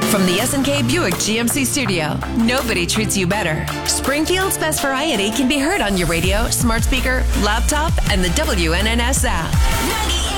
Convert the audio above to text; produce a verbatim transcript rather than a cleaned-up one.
From the S and K Buick G M C studio, nobody treats you better. Springfield's best variety can be heard on your radio, smart speaker, laptop, and the W N N S app.